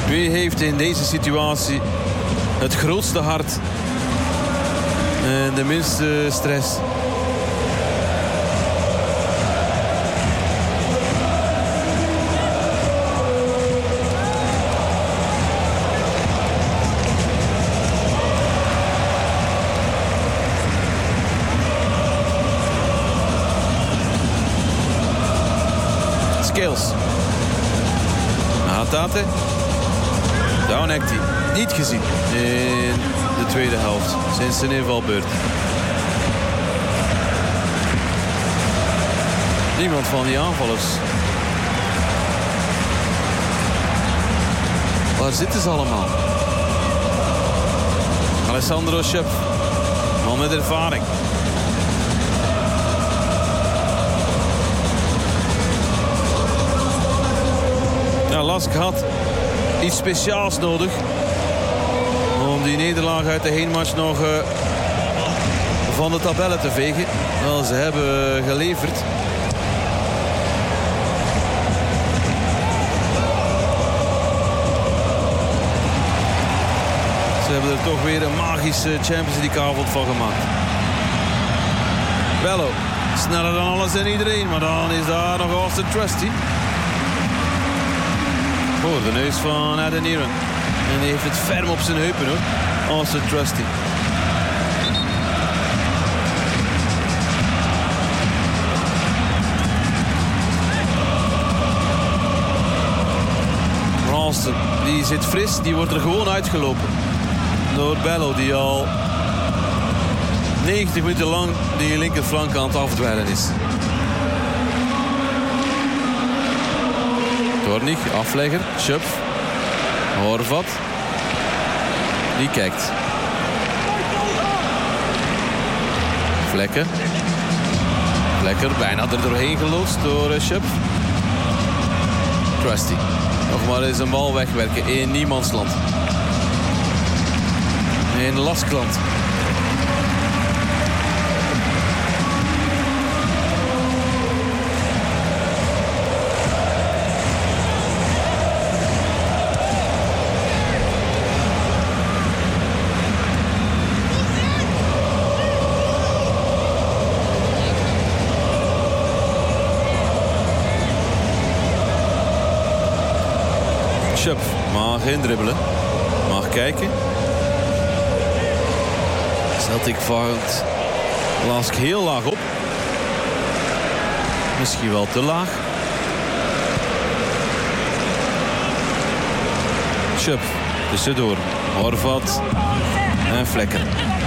Wie heeft in deze situatie het grootste hart en de minste stress? Scales. Hatate. Down Actie. Niet gezien in de tweede helft. Sinds zijn invalbeurt. Niemand van die aanvallers. Waar zitten ze allemaal? Alessandro Schöpf. Man met ervaring. Ja, Lask had iets speciaals nodig om die nederlaag uit de heenmatch nog van de tabellen te vegen. Wel, ze hebben geleverd. Ze hebben er toch weer een magische Champions League avond van gemaakt. Bello, sneller dan alles en iedereen, maar dan is daar nog Austin Trusty. Voor de neus van Adeniran. En die heeft het ferm op zijn heupen hoor. Austin Trusty. Ralston, die zit fris. Die wordt er gewoon uitgelopen. Door Bello, die al 90 minuten lang die linkerflank aan het afdweilen is. Tornig, aflegger, Schöpf, Horvat. Die kijkt. Vlekken. Vlekker, bijna er doorheen geloodst door Schöpf. Trusty. Nog maar eens een bal wegwerken in niemandsland. In Laskland. Schöpf mag geen dribbelen. Mag kijken. Celtic vangt Lask heel laag op. Misschien wel te laag. Schöpf tussendoor. Horvat en Vlekker.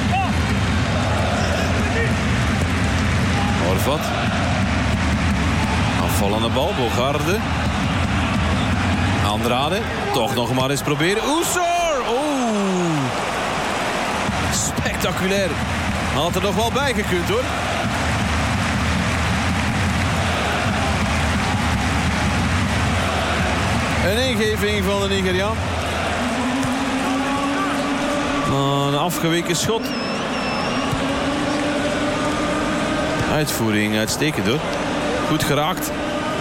Horvat. Afvallende bal, Bogarde. Andrade, toch nog maar eens proberen. Oesor! Oeh! Spectaculair. Had er nog wel bij gekund hoor. Een ingeving van de Nigeriaan. Een afgeweken schot. Uitvoering uitstekend hoor. Goed geraakt.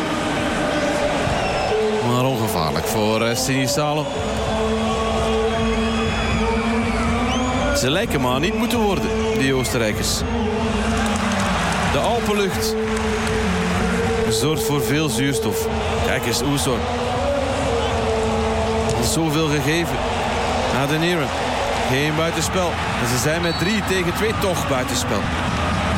Maar ongevaarlijk voor Sinisalo. Ze lijken maar niet moeten worden, die Oostenrijkers. De Alpenlucht zorgt voor veel zuurstof. Kijk eens, Oesor. Al zoveel gegeven. Adeniran. Geen buitenspel. En ze zijn met 3-2 toch buitenspel.